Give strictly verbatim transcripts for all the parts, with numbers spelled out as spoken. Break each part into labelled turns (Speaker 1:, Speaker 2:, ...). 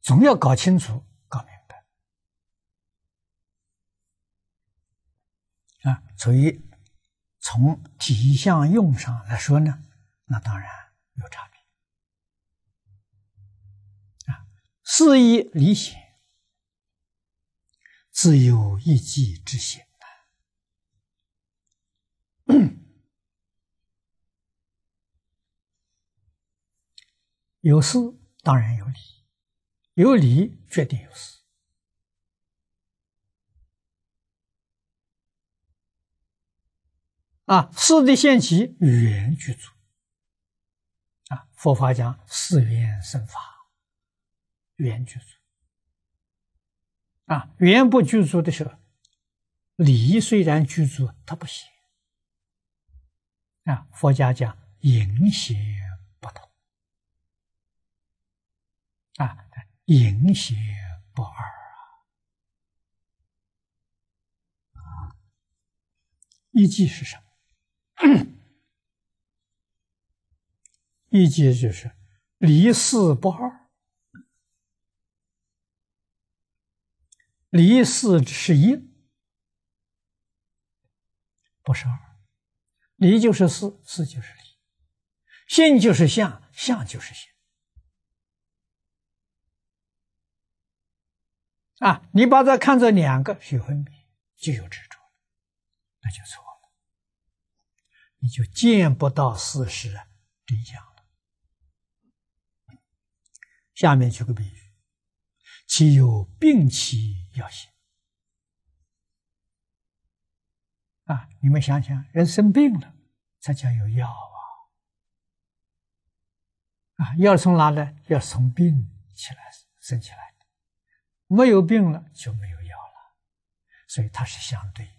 Speaker 1: 总要搞清楚、搞明白啊。所以从体相用上来说呢，那当然有差别啊。四义离显，自有一迹之显有事当然有理，有理决定有事啊。事的现起，缘具足啊。佛法讲事缘生法，缘具足啊。缘不具足的时候，理虽然具足，它不显啊。佛家讲隐显不同啊，隐显不二啊。依据是什么？依据就是离事不二，离事是一，不是二。离就是事，事就是离；性就是相，相就是性。啊，你把它看作两个是有分别，就有执着，那就错了，你就见不到事实真相了。下面举个比喻，其有病期要行啊，你们想想，人生病了才叫有药啊，啊，药从哪来？要从病起来生起来。没有病了就没有药了，所以它是相对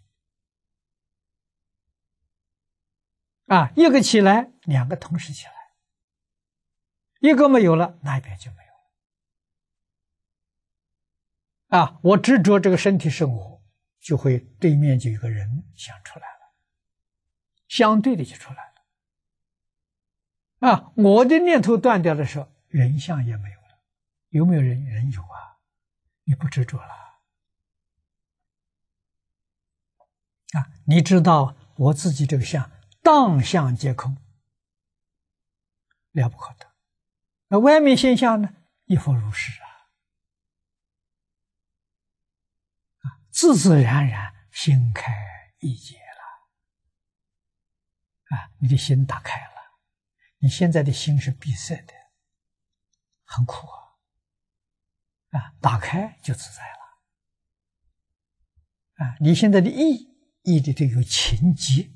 Speaker 1: 啊。一个起来，两个同时起来；一个没有了，那一边就没有了啊。我执着这个身体是我，就会对面就有个人想出来了，相对的就出来了啊。我的念头断掉的时候，人相也没有了，有没有人？人有啊。你不执着了啊！你知道我自己这个相，当相皆空，了不可得。那外面现象呢，亦复如是啊！啊，自自然然心开意解了啊！你的心打开了，你现在的心是闭塞的，很苦啊！啊，打开就自在了啊！你现在的意意里头有情结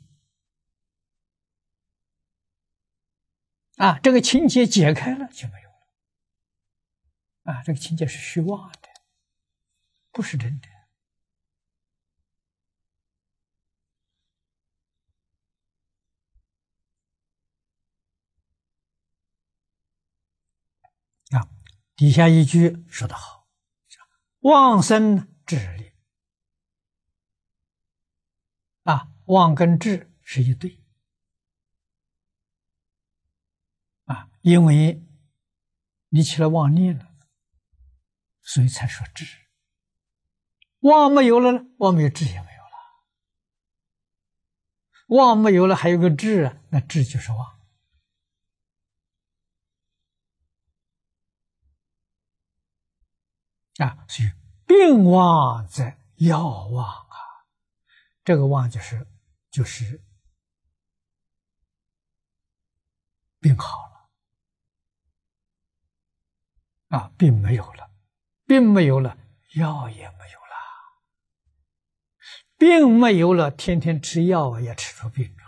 Speaker 1: 啊，这个情结解开了就没有了啊！这个情结是虚妄的，不是真的啊。底下一句说得好，妄生智力啊，妄跟智是一对啊，因为你起了妄念了，所以才说智。妄没有了呢，妄没有智也没有了，妄没有了还有个智啊，那智就是妄。啊，所以病妄在药妄啊，这个妄就是就是病好了啊，病没有了，病没有了，药也没有了，病没有了，天天吃药也吃出病